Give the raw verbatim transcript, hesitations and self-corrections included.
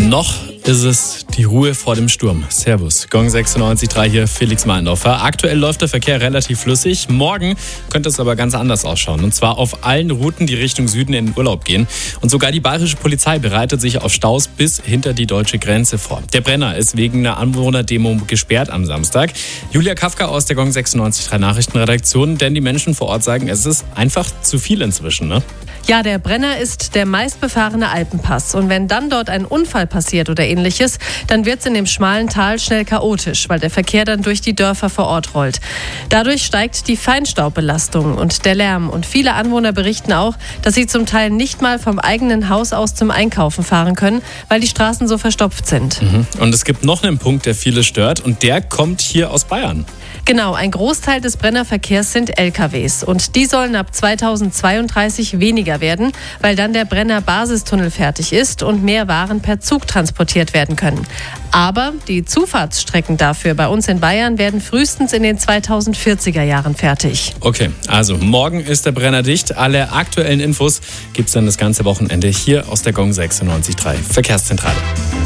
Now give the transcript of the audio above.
Noch ist es die Ruhe vor dem Sturm. Servus, Gong sechsundneunzig Komma drei hier, Felix Meindorfer. Aktuell läuft der Verkehr relativ flüssig. Morgen könnte es aber ganz anders ausschauen. Und zwar auf allen Routen, die Richtung Süden in den Urlaub gehen. Und sogar die bayerische Polizei bereitet sich auf Staus bis hinter die deutsche Grenze vor. Der Brenner ist wegen einer Anwohnerdemo gesperrt am Samstag. Julia Kafka aus der Gong sechsundneunzig Komma drei Nachrichtenredaktion. Denn die Menschen vor Ort sagen, es ist einfach zu viel inzwischen, ne? Ja, der Brenner ist der meistbefahrene Alpenpass. Und wenn dann dort ein Unfall passiert oder ähnliches, dann wird es in dem schmalen Tal schnell chaotisch, weil der Verkehr dann durch die Dörfer vor Ort rollt. Dadurch steigt die Feinstaubbelastung und der Lärm. Und viele Anwohner berichten auch, dass sie zum Teil nicht mal vom eigenen Haus aus zum Einkaufen fahren können, weil die Straßen so verstopft sind. Mhm. Und es gibt noch einen Punkt, der viele stört, und der kommt hier aus Bayern. Genau, ein Großteil des Brennerverkehrs sind L K Ws. Und die sollen ab zweitausendzweiunddreißig weniger werden, weil dann der Brenner-Basistunnel fertig ist und mehr Waren per Zug transportiert werden können. Aber die Zufahrtsstrecken dafür bei uns in Bayern werden frühestens in den zweitausendvierziger Jahren fertig. Okay, also morgen ist der Brenner dicht. Alle aktuellen Infos gibt es dann das ganze Wochenende hier aus der Gong sechsundneunzig Komma drei Verkehrszentrale.